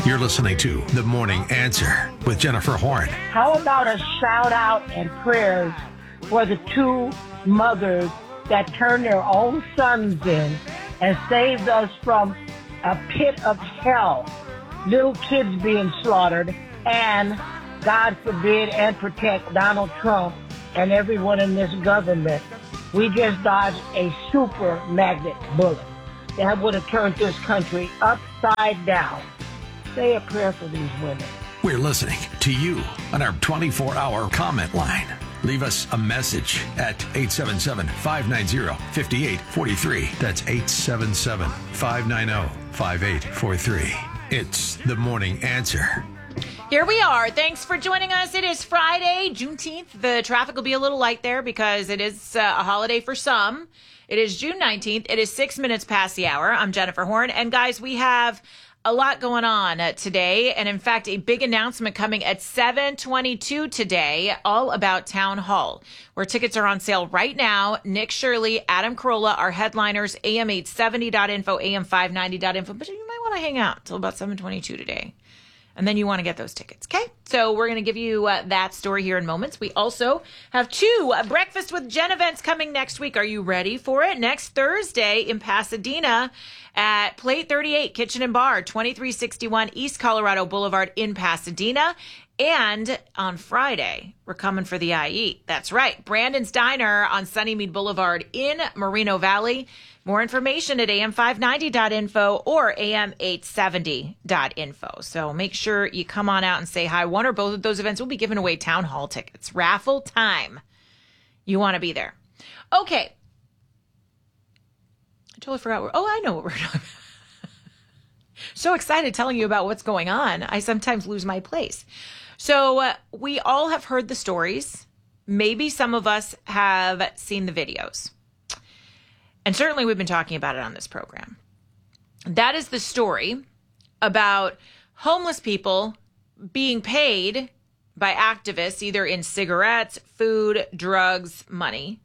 You're listening to The Morning Answer with Jennifer Horn. How about a shout out and prayers for the two mothers that turned their own sons in and saved us from a pit of hell, little kids being slaughtered, and God forbid and protect Donald Trump and everyone in this government. We just dodged a super magnet bullet that would have turned this country upside down. Say a prayer for these women. We're listening to you on our 24-hour comment line. Leave us a message at 877-590-5843. That's 877-590-5843. It's The Morning Answer. Here we are. Thanks for joining us. It is Friday, Juneteenth. The traffic will be a little light there because it is a holiday for some. It is June 19th. It is 6 minutes past the hour. I'm Jennifer Horn. And guys, we have a lot going on today. And in fact, a big announcement coming at 7:22 today, all about Town Hall, where tickets are on sale right now. Nick Shirley, Adam Carolla, our headliners, am870.info, am590.info. But you might want to hang out until about 7:22 today. And then you want to get those tickets, okay? So we're going to give you that story here in moments. We also have two Breakfast with Jen events coming next week. Are you ready for it? Next Thursday in Pasadena at Plate 38 Kitchen and Bar, 2361 East Colorado Boulevard in Pasadena. And on Friday, we're coming for the IE. That's right. Brandon's Diner on Sunnymead Boulevard in Moreno Valley. More information at am590.info or am870.info. So make sure you come on out and say hi. One or both of those events will be giving away Town Hall tickets. Raffle time. You want to be there. Okay. I totally forgot. I know what we're talking about. So excited telling you about what's going on. I sometimes lose my place. So we all have heard the stories. Maybe some of us have seen the videos. And certainly we've been talking about it on this program. That is the story about homeless people being paid by activists, either in cigarettes, food, drugs, money,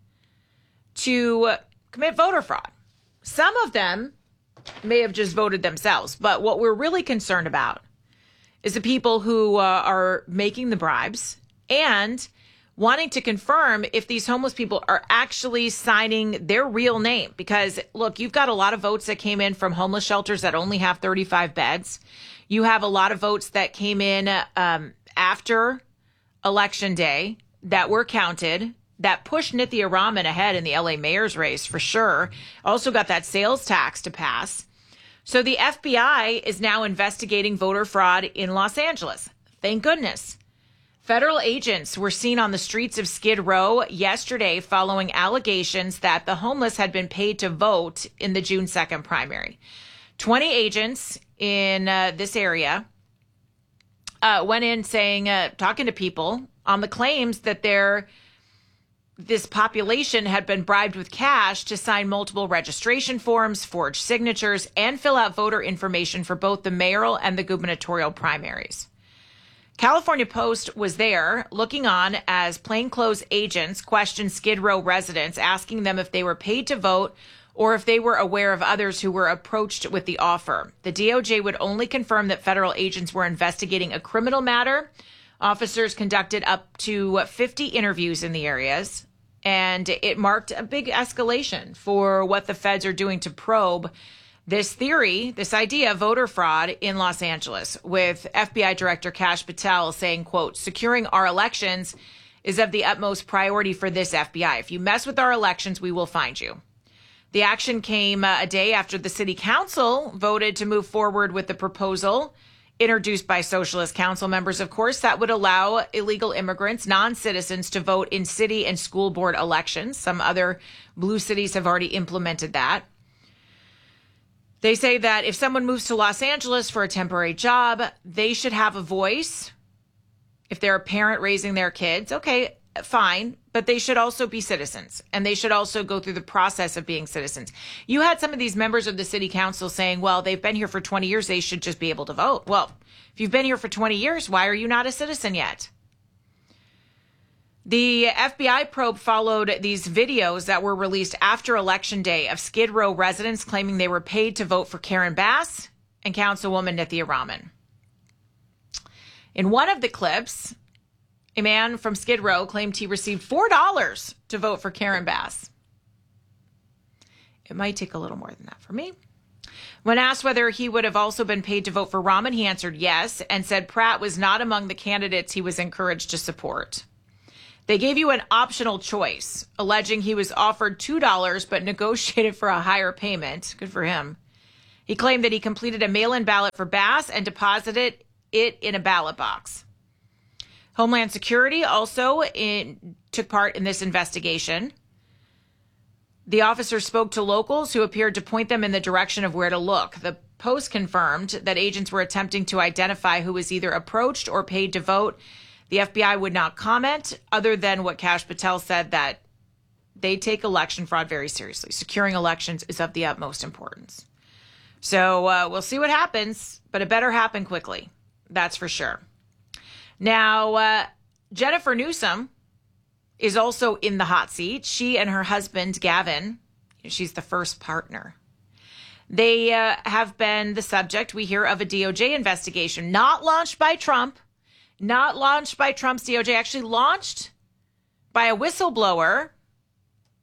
to commit voter fraud. Some of them may have just voted themselves. But what we're really concerned about is the people who are making the bribes and wanting to confirm if these homeless people are actually signing their real name. Because, look, you've got a lot of votes that came in from homeless shelters that only have 35 beds. You have a lot of votes that came in after Election Day that were counted, that pushed Nithya Raman ahead in the LA mayor's race for sure. Also got that sales tax to pass. So the FBI is now investigating voter fraud in Los Angeles. Thank goodness. Federal agents were seen on the streets of Skid Row yesterday following allegations that the homeless had been paid to vote in the June 2nd primary. 20 agents in this area went in saying, talking to people on the claims that this population had been bribed with cash to sign multiple registration forms, forge signatures, and fill out voter information for both the mayoral and the gubernatorial primaries. California Post was there looking on as plainclothes agents questioned Skid Row residents, asking them if they were paid to vote or if they were aware of others who were approached with the offer. The DOJ would only confirm that federal agents were investigating a criminal matter. Officers conducted up to 50 interviews in the areas, and it marked a big escalation for what the feds are doing to probe this theory, this idea of voter fraud in Los Angeles, with FBI Director Kash Patel saying, quote, securing our elections is of the utmost priority for this FBI. If you mess with our elections, we will find you. The action came a day after the city council voted to move forward with the proposal introduced by Socialist Council members, of course, that would allow illegal immigrants, non-citizens, to vote in city and school board elections. Some other blue cities have already implemented that. They say that if someone moves to Los Angeles for a temporary job, they should have a voice. If they're a parent raising their kids, okay, fine, but they should also be citizens, and they should also go through the process of being citizens. You had some of these members of the city council saying, well, they've been here for 20 years, they should just be able to vote. Well, if you've been here for 20 years, why are you not a citizen yet? The FBI probe followed these videos that were released after Election Day of Skid Row residents claiming they were paid to vote for Karen Bass and Councilwoman Nithya Raman. In one of the clips, a man from Skid Row claimed he received $4 to vote for Karen Bass. It might take a little more than that for me. When asked whether he would have also been paid to vote for Rahman, he answered yes and said Pratt was not among the candidates he was encouraged to support. They gave you an optional choice, alleging he was offered $2 but negotiated for a higher payment. Good for him. He claimed that he completed a mail-in ballot for Bass and deposited it in a ballot box. Homeland Security also took part in this investigation. The officer spoke to locals who appeared to point them in the direction of where to look. The Post confirmed that agents were attempting to identify who was either approached or paid to vote. The FBI would not comment, other than what Kash Patel said, that they take election fraud very seriously. Securing elections is of the utmost importance. So we'll see what happens, but it better happen quickly. That's for sure. Now, Jennifer Newsom is also in the hot seat. She and her husband, Gavin, she's the first partner. They have been the subject, we hear, of a DOJ investigation, not launched by Trump, not launched by Trump's DOJ, actually launched by a whistleblower